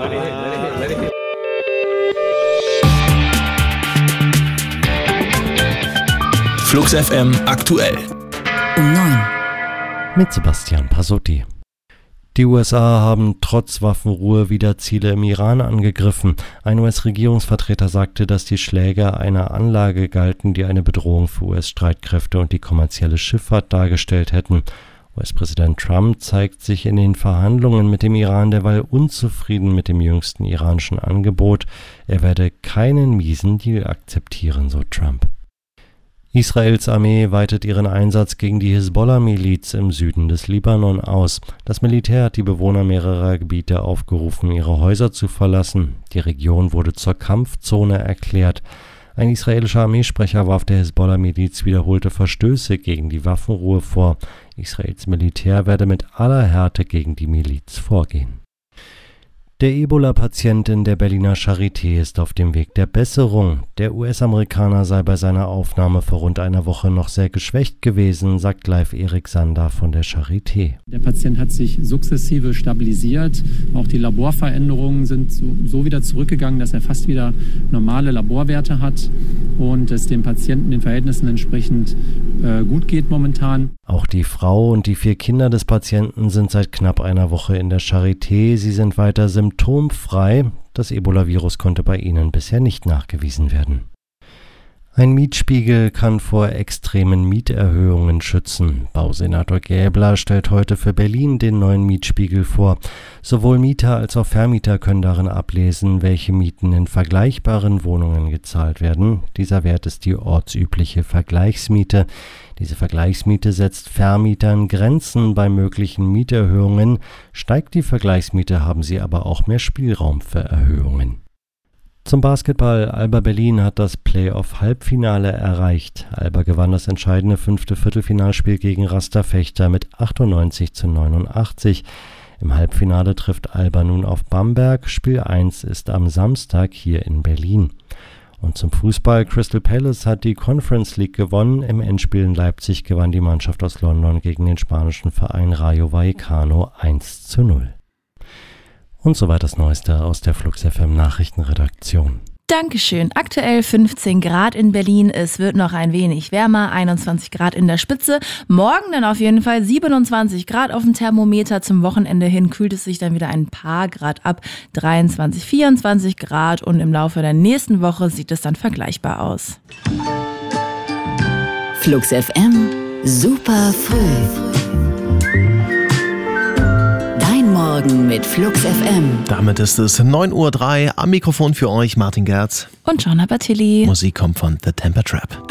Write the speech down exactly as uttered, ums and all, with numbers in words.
Flux F M aktuell. Um neun. Mit Sebastian Pasotti. Die U S A haben trotz Waffenruhe wieder Ziele im Iran angegriffen. Ein U S-Regierungsvertreter sagte, dass die Schläge einer Anlage galten, die eine Bedrohung für U S-Streitkräfte und die kommerzielle Schifffahrt dargestellt hätten. U S-Präsident Trump zeigt sich in den Verhandlungen mit dem Iran derweil unzufrieden mit dem jüngsten iranischen Angebot. Er werde keinen miesen Deal akzeptieren, so Trump. Israels Armee weitet ihren Einsatz gegen die Hisbollah-Miliz im Süden des Libanon aus. Das Militär hat die Bewohner mehrerer Gebiete aufgerufen, ihre Häuser zu verlassen. Die Region wurde zur Kampfzone erklärt. Ein israelischer Armeesprecher warf der Hisbollah-Miliz wiederholte Verstöße gegen die Waffenruhe vor. Israels Militär werde mit aller Härte gegen die Miliz vorgehen. Der Ebola-Patient in der Berliner Charité ist auf dem Weg der Besserung. Der U S-Amerikaner sei bei seiner Aufnahme vor rund einer Woche noch sehr geschwächt gewesen, sagt live Erik Sander von der Charité. Der Patient hat sich sukzessive stabilisiert. Auch die Laborveränderungen sind so, so wieder zurückgegangen, dass er fast wieder normale Laborwerte hat und es dem Patienten den Verhältnissen entsprechend äh, gut geht momentan. Auch die Frau und die vier Kinder des Patienten sind seit knapp einer Woche in der Charité. Sie sind weiter symptomfrei. Das Ebola-Virus konnte bei ihnen bisher nicht nachgewiesen werden. Ein Mietspiegel kann vor extremen Mieterhöhungen schützen. Bausenator Gäbler stellt heute für Berlin den neuen Mietspiegel vor. Sowohl Mieter als auch Vermieter können darin ablesen, welche Mieten in vergleichbaren Wohnungen gezahlt werden. Dieser Wert ist die ortsübliche Vergleichsmiete. Diese Vergleichsmiete setzt Vermietern Grenzen bei möglichen Mieterhöhungen. Steigt die Vergleichsmiete, haben sie aber auch mehr Spielraum für Erhöhungen. Zum Basketball. Alba Berlin hat das Playoff-Halbfinale erreicht. Alba gewann das entscheidende fünfte Viertelfinalspiel gegen Rasterfechter mit achtundneunzig zu neunundachtzig. Im Halbfinale trifft Alba nun auf Bamberg. Spiel eins ist am Samstag hier in Berlin. Und zum Fußball. Crystal Palace hat die Conference League gewonnen. Im Endspiel in Leipzig gewann die Mannschaft aus London gegen den spanischen Verein Rayo Vallecano eins zu null. Und soweit das Neueste aus der Flux F M Nachrichtenredaktion. Dankeschön. Aktuell fünfzehn Grad in Berlin. Es wird noch ein wenig wärmer, einundzwanzig Grad in der Spitze. Morgen dann auf jeden Fall siebenundzwanzig Grad auf dem Thermometer. Zum Wochenende hin kühlt es sich dann wieder ein paar Grad ab. dreiundzwanzig, vierundzwanzig Grad und im Laufe der nächsten Woche sieht es dann vergleichbar aus. Flux F M, super früh. Morgen mit Flux F M. Damit ist es neun Uhr drei. Am Mikrofon für euch Martin Gerz und Joanna Battilli. Musik kommt von The Temper Trap.